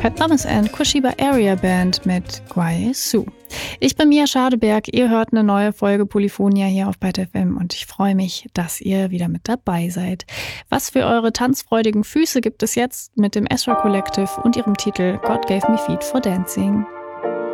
Pat Thomas and Kushiba Area Band mit Guai Su. Ich bin Mia Schadeberg, ihr hört eine neue Folge Polyphonia hier auf Byte FM und ich freue mich, dass ihr wieder mit dabei seid. Was für eure tanzfreudigen Füße gibt es jetzt mit dem Ezra Collective und ihrem Titel God Gave Me Feet for Dancing.